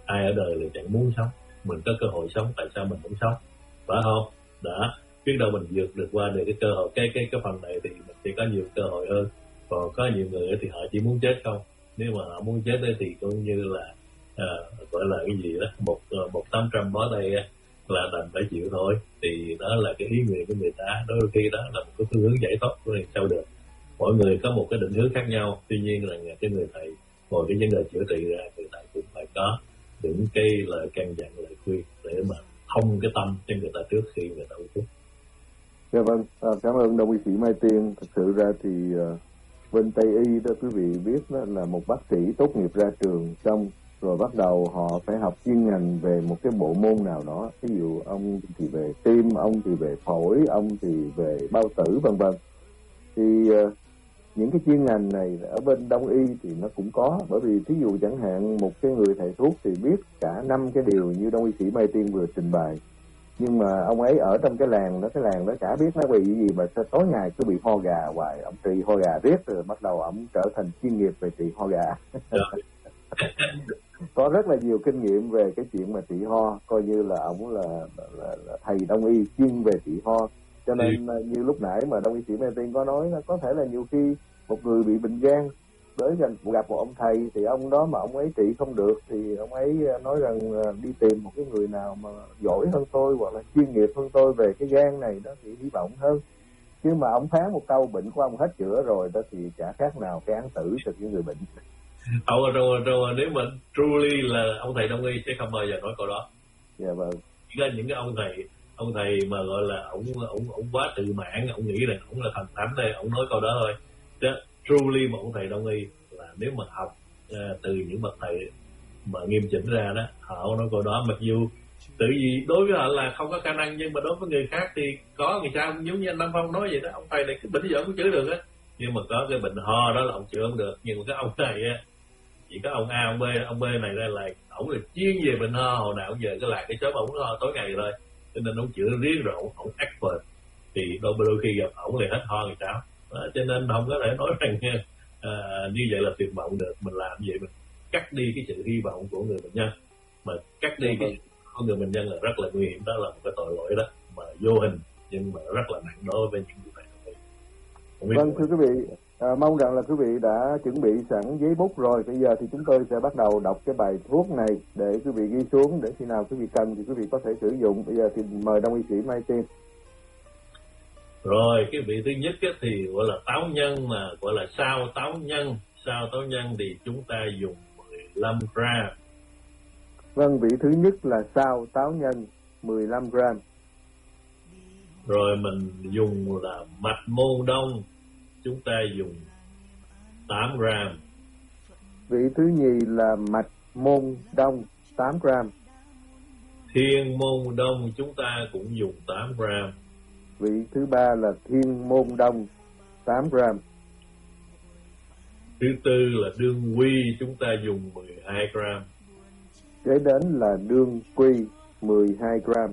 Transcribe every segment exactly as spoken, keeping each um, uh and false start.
ai ở đời là chẳng muốn sống, mình có cơ hội sống, tại sao mình không sống, phải không? Đó, biết đâu mình vượt được qua được cái cơ hội, cái cái cái phần này thì mình sẽ có nhiều cơ hội hơn. Còn có nhiều người thì họ chỉ muốn chết không, nếu mà họ muốn chết thì cũng như là à, gọi là cái gì đó, một một tám trăm bó tay là đành phải chịu thôi. Thì đó là cái ý nguyện của người ta, đôi khi đó là một cái phương hướng giải thoát của người sao được. Mỗi người có một cái định hướng khác nhau, tuy nhiên là cái người thầy ngồi cái vấn đề chữa trị ra, người thầy cũng phải có những cái lời căn dặn, lời khuyên để mà thông cái tâm cho người ta trước khi người ta uống thuốc. Dạ vâng, à, cảm ơn đồng y sĩ Mai Tiên. Thực sự ra thì uh, bên Tây Y đó quý vị biết đó là một bác sĩ tốt nghiệp ra trường xong rồi bắt đầu họ phải học chuyên ngành về một cái bộ môn nào đó. Ví dụ ông thì về tim, ông thì về phổi, ông thì về bao tử vân vân. Thì uh, những cái chuyên ngành này ở bên Đông Y thì nó cũng có, bởi vì thí dụ chẳng hạn một cái người thầy thuốc thì biết cả năm cái điều như đồng y sĩ Mai Tiên vừa trình bày, nhưng mà ông ấy ở trong cái làng đó, cái làng đó chả biết nó bị gì mà tối ngày cứ bị ho gà hoài, ông trị ho gà riết rồi bắt đầu ông trở thành chuyên nghiệp về trị ho gà. Có rất là nhiều kinh nghiệm về cái chuyện mà trị ho, coi như là ông là, là, là thầy đông y chuyên về trị ho. Cho nên như lúc nãy mà đồng y sĩ Mai Tiên có nói là có thể là nhiều khi một người bị bệnh gan tới gần gặp một ông thầy thì ông đó mà ông ấy trị không được thì ông ấy nói rằng đi tìm một cái người nào mà giỏi hơn tôi hoặc là chuyên nghiệp hơn tôi về cái gan này đó thì hy vọng hơn. chứ mà ông phán một câu bệnh của ông hết chữa rồi đó thì chả khác nào cái án tử cho những người bệnh. Ông rồi rồi nếu mà truly là ông thầy đông y sẽ không bao giờ nói câu đó. Dạ vâng. Chỉ có những cái ông thầy ông thầy mà gọi là ông ông ông quá tự mãn, ông nghĩ rằng ông là thần thánh đây, ông nói câu đó thôi. Chứ truly một ông thầy đông y là nếu mà học uh, từ những bậc thầy mà nghiêm chỉnh ra đó, họ nói câu đó, mặc dù tự vì đối với họ là không có khả năng, nhưng mà đối với người khác thì có. Người sao giống như anh Nam Phong nói vậy đó, ông thầy này cái bệnh giờ cũng chữa được á, nhưng mà có cái bệnh ho đó là ông chữa không được. Nhưng mà cái ông này á, chỉ có ông A, ông B, ông B này ra là ổng là chuyên về bệnh ho, hồi nào cũng về cái là cái chớp ổng ho tối ngày thôi, cho nên ông chữa riết rồi ổng ổng expert, thì đôi đôi khi gặp ổng thì hết ho người sao đó, cho nên không có thể nói rằng à, như vậy là tuyệt vọng được. Mình làm vậy mình cắt đi cái sự hy vọng của người bệnh nhân, mà cắt đi cái của người bệnh nhân là rất là nguy hiểm. Đó là một cái tội lỗi đó mà vô hình nhưng mà rất là nặng đối với những người bệnh. Vâng, thưa quý vị, à, mong rằng là quý vị đã chuẩn bị sẵn giấy bút rồi. Bây giờ thì chúng tôi sẽ bắt đầu đọc cái bài thuốc này để quý vị ghi xuống, để khi nào quý vị cần thì quý vị có thể sử dụng. Bây giờ thì mời đồng y sĩ Mai Tiên. Rồi, cái vị thứ nhất ấy thì gọi là táo nhân, mà gọi là sao táo nhân. Sao táo nhân thì chúng ta dùng mười lăm gram. Vâng, vị thứ nhất là sao táo nhân mười lăm gram. Rồi mình dùng là mạch môn đông, chúng ta dùng tám gram. Vị thứ nhì là mạch môn đông tám gram. Thiên môn đông chúng ta cũng dùng tám gram. Vị thứ ba là thiên môn đông tám gram. Thứ tư là đương quy, chúng ta dùng mười hai gram. Kế đến là đương quy mười hai gram.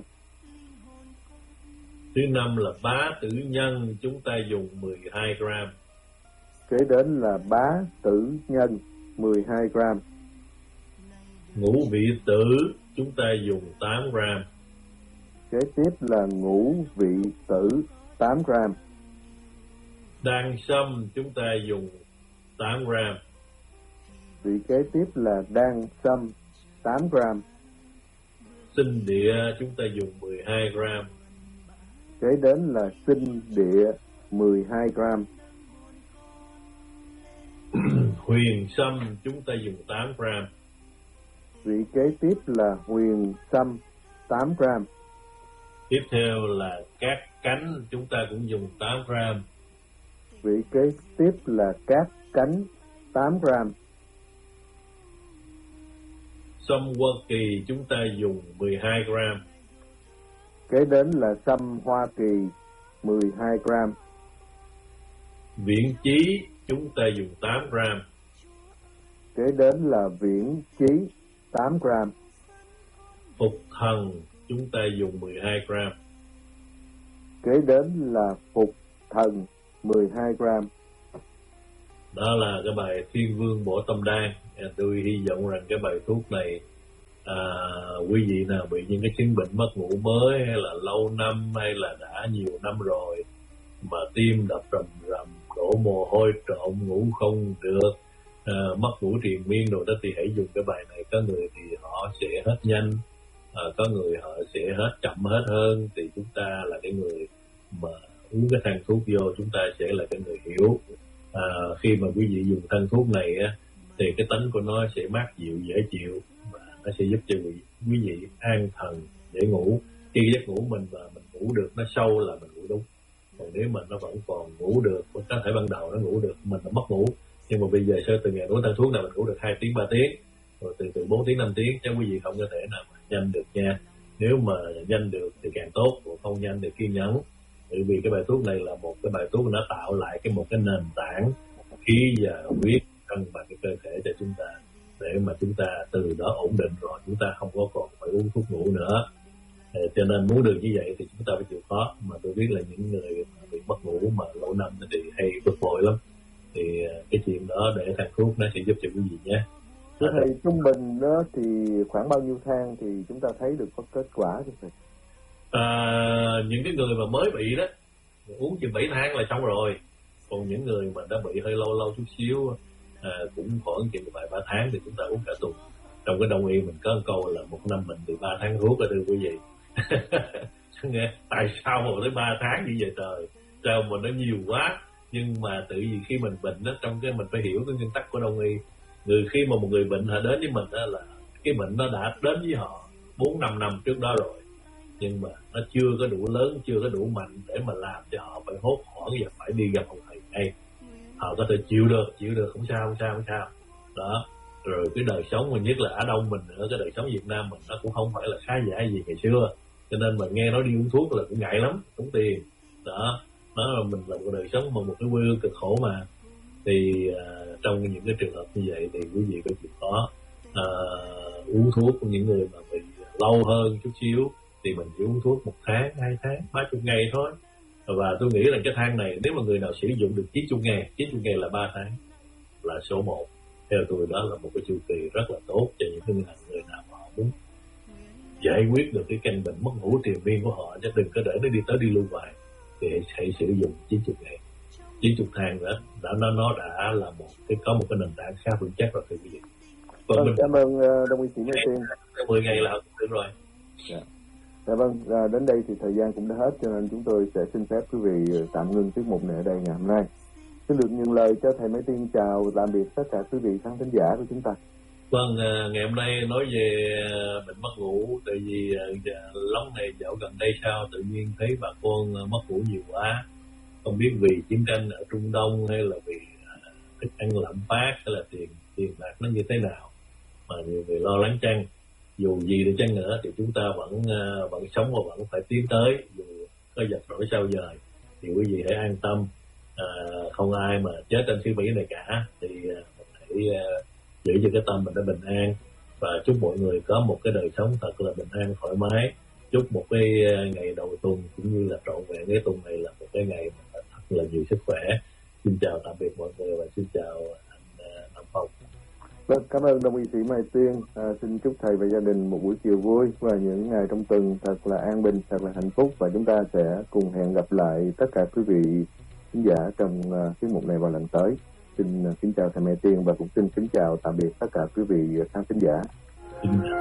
Thứ năm là bá tử nhân, chúng ta dùng mười hai gram. Kế đến là bá tử nhân mười hai gram. Ngũ vị tử, chúng ta dùng tám gram. Kế tiếp là ngũ vị tử tám gram. Đan sâm, chúng ta dùng tám gram. Vị kế tiếp là đan sâm tám gram. Sinh địa, chúng ta dùng mười hai gram. Kế đến là sinh địa mười hai gram. Huyền sâm, chúng ta dùng tám gram. Vị kế tiếp là huyền sâm tám gram. Tiếp theo là cát cánh, chúng ta cũng dùng tám gram. Vị kế tiếp là cát cánh tám gram. Sâm Hoa Kỳ, chúng ta dùng mười hai gram. Kế đến là sâm Hoa Kỳ mười hai gram. Viễn chí, chúng ta dùng tám gram. Kế đến là viễn chí tám gram. Phục thần, chúng ta dùng mười hai gram. Kế đến là phục thần mười hai gram. Đó là cái bài Thiên Vương Bổ Tâm Đan. Tôi hy vọng rằng cái bài thuốc này à, quý vị nào bị những cái chứng bệnh mất ngủ mới, hay là lâu năm, hay là đã nhiều năm rồi mà tim đập rầm rầm, đổ mồ hôi trộm, ngủ không được, à, mất ngủ triền miên rồi đó, thì hãy dùng cái bài này. Có người thì họ sẽ hết nhanh, à, có người họ sẽ hết chậm hết hơn. Thì chúng ta là cái người mà uống cái thang thuốc vô, chúng ta sẽ là cái người hiểu. À, khi mà quý vị dùng thang thuốc này á, thì cái tánh của nó sẽ mát dịu, dễ chịu, và nó sẽ giúp cho quý, quý vị an thần, dễ ngủ. Khi giấc ngủ mình mà mình ngủ được nó sâu là mình ngủ đúng. Còn nếu mà nó vẫn còn ngủ được, có thể ban đầu nó ngủ được, mình đã mất ngủ, nhưng mà bây giờ sau từ ngày uống thang thuốc này mình ngủ được hai tiếng, ba tiếng, rồi từ từ bốn tiếng, năm tiếng, chứ quý vị không có thể nào mà nhanh được nha. Nếu mà nhanh được thì càng tốt, còn không nhanh thì kiên nhẫn. Bởi vì cái bài thuốc này là một cái bài thuốc nó tạo lại cái một cái nền tảng khí và huyết cân bằng cái cơ thể cho chúng ta, để mà chúng ta từ đó ổn định rồi chúng ta không có còn phải uống thuốc ngủ nữa. Cho nên muốn được như vậy thì chúng ta phải chịu khó. Mà tôi biết là những người bị mất ngủ mà lâu năm thì hay bực bội lắm, thì cái chuyện đó để thang thuốc nó sẽ giúp cho quý vị nhé. Thưa thầy, trung bình đó thì khoảng bao nhiêu thang thì chúng ta thấy được có kết quả chứ thầy? À, những cái người mà mới bị đó uống chừng bảy tháng là xong rồi. Còn những người mà đã bị hơi lâu lâu chút xíu, à, cũng khoảng chừng vài ba tháng thì chúng ta uống cả tuần. Trong cái đông y mình có một câu là một năm mình từ ba tháng thuốc rồi, thưa quý vị. Nghe tại sao mà tới ba tháng như vậy trời, sao mà nó nhiều quá. Nhưng mà tự vì khi mình bệnh đó, trong cái mình phải hiểu cái nguyên tắc của đông y. Người khi mà một người bệnh họ đến với mình đó là cái bệnh nó đã đến với họ bốn năm năm trước đó rồi, nhưng mà nó chưa có đủ lớn, chưa có đủ mạnh để mà làm cho họ phải hốt hoảng và phải đi gặp một thầy ngay. Họ có thể chịu được, chịu được không sao, không sao, không sao. Đó. Rồi cái đời sống mà nhất là ở Đông mình nữa, cái đời sống Việt Nam mình nó cũng không phải là khá giả gì ngày xưa, cho nên mà nghe nói đi uống thuốc là cũng ngại lắm, tốn tiền. Đó. Nó là mình là một đời sống mà một cái quê hương cực khổ mà. Thì uh, trong những cái trường hợp như vậy thì quý vị có chịu khó uh, uống thuốc của những người mà bị lâu hơn chút xíu thì mình chỉ uống thuốc một tháng, hai tháng, ba chục ngày thôi. Và tôi nghĩ là cái thang này nếu mà người nào sử dụng được chín mươi ngày, chín mươi ngày là ba tháng là số một. Theo tôi đó là một cái chu kỳ rất là tốt cho những người, người nào mà họ muốn giải quyết được cái căn bệnh mất ngủ triền miên của họ, chứ đừng có để nó đi tới đi lui hoài. Thì hãy, hãy sử dụng chín mươi ngày. chín mươi thang đó đã nó nó đã là một cái có một cái nền tảng khá vững chắc rồi thưa quý vị. Vâng, mình cảm ơn uh, Đông y sĩ Mai Tiên. mười ngày là được rồi. Dạ. Dạ vâng, à, đến đây thì thời gian cũng đã hết, cho nên chúng tôi sẽ xin phép quý vị tạm ngưng tiết mục này ở đây ngày hôm nay. Xin được nhường lời cho thầy Mai Tiên chào tạm biệt tất cả quý vị khán thính giả của chúng ta. Vâng, ngày hôm nay nói về bệnh mất ngủ, tại vì lóng này dạo gần đây sao tự nhiên thấy bà con mất ngủ nhiều quá. Không biết vì chiến tranh ở Trung Đông hay là vì thức ăn lạm phát hay là tiền tiền bạc nó như thế nào mà nhiều người lo lắng chăng. Dù gì đi chăng nữa thì chúng ta vẫn vẫn sống và vẫn phải tiến tới, dù có giặc đổi sao giờ thì quý vị hãy an tâm, à, không ai mà chết trên xứ Mỹ này cả. Thì mình hãy giữ cho cái tâm mình nó bình an, và chúc mọi người có một cái đời sống thật là bình an thoải mái. Chúc một cái ngày đầu tuần cũng như là trọn vẹn cái tuần này là một cái ngày mà thật là nhiều sức khỏe. Xin chào tạm biệt mọi người và xin chào anh Nam Phong. Vâng, cảm ơn Đông y sĩ Mai Tiên. À, xin chúc thầy và gia đình một buổi chiều vui và những ngày trong tuần thật là an bình, thật là hạnh phúc, và chúng ta sẽ cùng hẹn gặp lại tất cả quý vị khán giả trong uh, tiết mục này vào lần tới. Xin uh, kính chào thầy Mai Tiên và cũng xin kính chào tạm biệt tất cả quý vị khán thính giả.